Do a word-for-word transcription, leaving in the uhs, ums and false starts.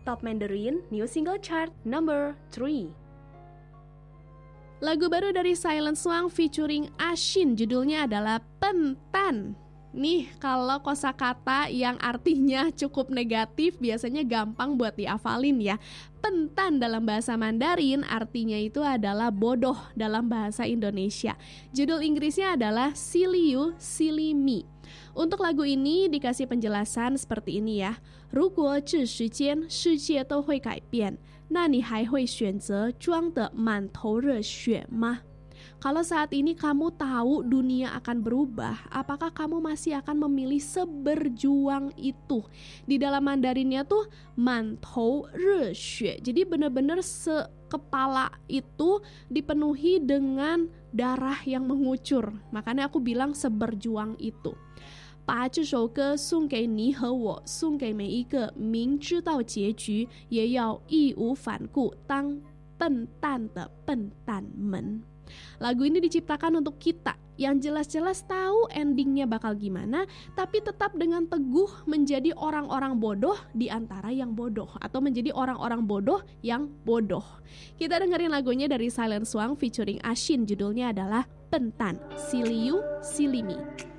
Top Mandarin New Single Chart number three. Lagu baru dari Silent Swan featuring Ashin, judulnya adalah Pentan. Nih, kalau kosakata yang artinya cukup negatif biasanya gampang buat dihafalin ya. Pentan dalam bahasa Mandarin artinya itu adalah bodoh dalam bahasa Indonesia. Judul Inggrisnya adalah Silly You, Silly Me. Untuk lagu ini dikasih penjelasan seperti ini ya. 如果这时间世界都会改变，那你还会选择装得满头热血吗？ Kalau saat ini kamu tahu dunia akan berubah, apakah kamu masih akan memilih seberjuang itu? Di dalam Mandarinnya tuh mantou re xue. Jadi benar-benar sekepala itu dipenuhi dengan darah yang mengucur. Makanya aku bilang seberjuang itu. 把这首歌送给你和我，送给每一个明知道结局也要义无反顾当笨蛋的笨蛋们。 Lagu ini diciptakan untuk kita yang jelas-jelas tahu endingnya bakal gimana, tapi tetap dengan teguh menjadi orang-orang bodoh di antara yang bodoh, atau menjadi orang-orang bodoh yang bodoh. Kita dengerin lagunya dari Silent Swan featuring Ashin, judulnya adalah Pentan, Silly You, Silly Me.